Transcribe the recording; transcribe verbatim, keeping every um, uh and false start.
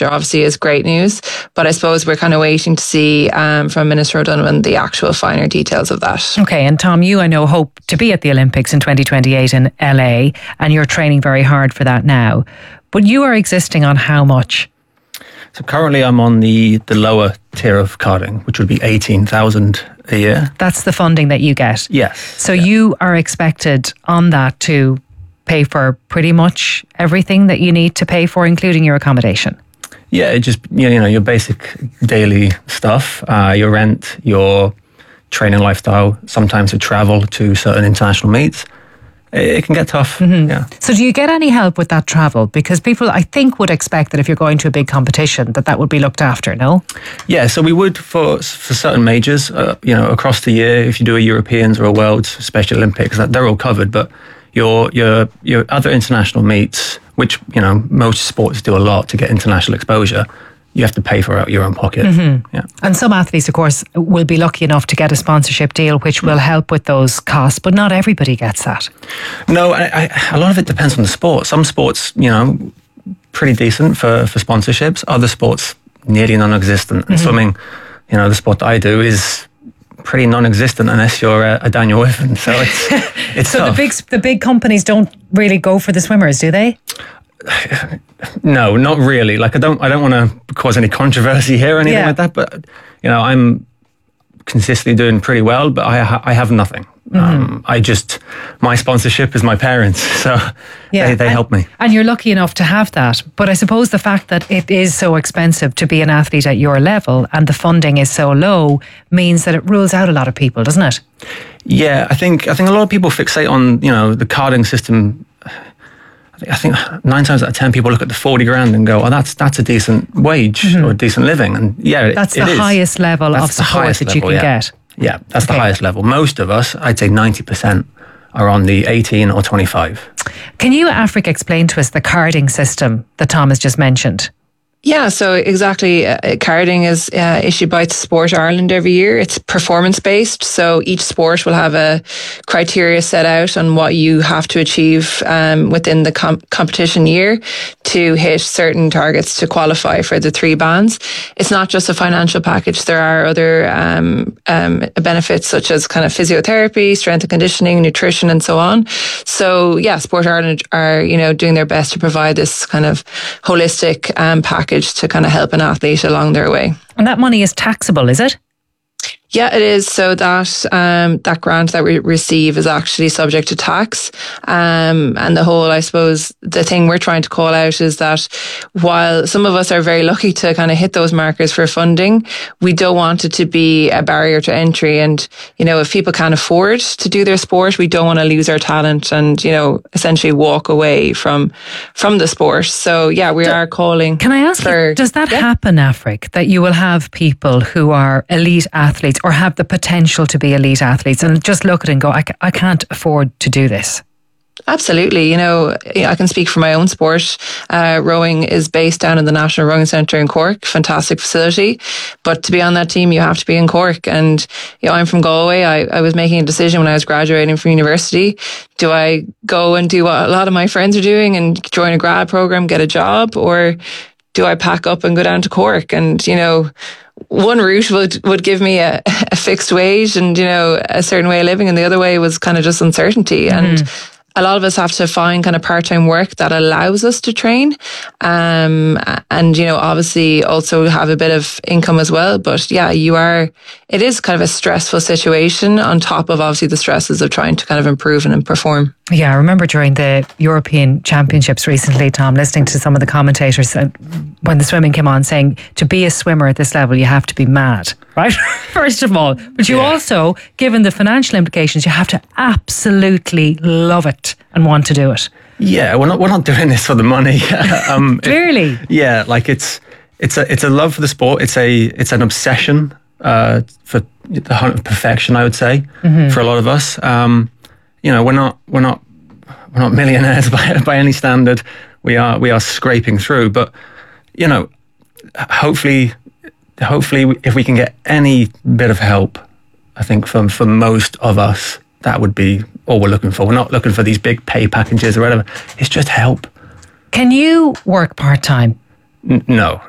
which obviously is great news. But I suppose we're kind of waiting to see um, from Minister O'Donovan the actual finer details of that. Okay, and Tom, you I know hope to be at the Olympics in twenty twenty-eight in L A, and you're training very hard for that now. But you are existing on how much? So currently I'm on the, the lower tier of carding, which would be eighteen thousand a year. That's the funding that you get? Yes. So yeah. you are expected on that to pay for pretty much everything that you need to pay for, including your accommodation? Yeah, it just, you know, your basic daily stuff, uh, your rent, your training lifestyle, sometimes to travel to certain international meets. It can get tough. Mm-hmm. Yeah. So do you get any help with that travel? Because people, I think, would expect that if you're going to a big competition, that that would be looked after, no? Yeah, so we would for for certain majors, uh, you know, across the year, if you do a Europeans or a Worlds, Special Olympics, they're all covered. But your your your other international meets, which, you know, most sports do a lot to get international exposure, you have to pay for it out of your own pocket. Mm-hmm. Yeah. And some athletes, of course, will be lucky enough to get a sponsorship deal, which will help with those costs, but not everybody gets that. No, I, I, a lot of it depends on the sport. Some sports, you know, pretty decent for, for sponsorships. Other sports, nearly non-existent. And mm-hmm. swimming, you know, the sport that I do is pretty non-existent unless you're a, a Daniel Wiffen. So it's it's so tough. the big the big companies don't really go for the swimmers, do they? No, not really. Like I don't, I don't want to cause any controversy here or anything yeah. like that. But you know, I'm consistently doing pretty well. But I, ha- I have nothing. Mm-hmm. Um, I just, my sponsorship is my parents, so yeah. they, they and, help me. And you're lucky enough to have that. But I suppose the fact that it is so expensive to be an athlete at your level and the funding is so low means that it rules out a lot of people, doesn't it? Yeah, I think I think a lot of people fixate on, you know, the carding system. I think nine times out of ten people look at the forty grand and go, oh, that's that's a decent wage mm-hmm. or a decent living. And yeah, that's it, the it highest is. level that's of support that level, you can yeah. get. Yeah, that's okay. the highest level. Most of us, I'd say ninety percent, are on the eighteen or twenty-five. Can you, Afric, explain to us the carding system that Tom has just mentioned? Yeah, so exactly. Uh, carding is uh, issued by Sport Ireland every year. It's performance based, so each sport will have a criteria set out on what you have to achieve um, within the com- competition year to hit certain targets to qualify for the three bands. It's not just a financial package. There are other um, um, benefits such as kind of physiotherapy, strength and conditioning, nutrition, and so on. So yeah, Sport Ireland are, you know, doing their best to provide this kind of holistic um, package to kind of help an athlete along their way. And that money is taxable, is it? Yeah, it is. So that um, that grant that we receive is actually subject to tax. Um, and the whole, I suppose, the thing we're trying to call out is that while some of us are very lucky to kind of hit those markers for funding, we don't want it to be a barrier to entry. And, you know, if people can't afford to do their sport, we don't want to lose our talent and, you know, essentially walk away from from the sport. So, yeah, we do, are calling. Can I ask for, you, does that yeah? happen, Afric, that you will have people who are elite athletes or have the potential to be elite athletes and just look at it and go, I, I can't afford to do this? Absolutely. You know, I can speak for my own sport. Uh, rowing is based down in the National Rowing Centre in Cork. Fantastic facility. But to be on that team, you have to be in Cork. And, you know, I'm from Galway. I, I was making a decision when I was graduating from university. Do I go and do what a lot of my friends are doing and join a grad program, get a job? Or do I pack up and go down to Cork? And, you know, one route would, would give me a, a fixed wage and, you know, a certain way of living. And the other way was kind of just uncertainty. Mm. And a lot of us have to find kind of part-time work that allows us to train. Um, and, you know, obviously also have a bit of income as well. But yeah, you are, it is kind of a stressful situation on top of obviously the stresses of trying to kind of improve and perform. Yeah, I remember during the European Championships recently, Tom, listening to some of the commentators when the swimming came on saying to be a swimmer at this level, you have to be mad, right? First of all. But you yeah. also, given the financial implications, you have to absolutely love it and want to do it. Yeah, we're not we're not doing this for the money. um, Clearly. It, yeah, like it's it's a it's a love for the sport. It's a it's an obsession uh, for the hunt of perfection, I would say, mm-hmm. for a lot of us. Um, you know, we're not we're not we're not millionaires by by any standard. We are we are scraping through, but you know, hopefully, hopefully, if we can get any bit of help, I think from for most of us, that would be all we're looking for. We're not looking for these big pay packages or whatever. It's just help. Can you work part time? N- no,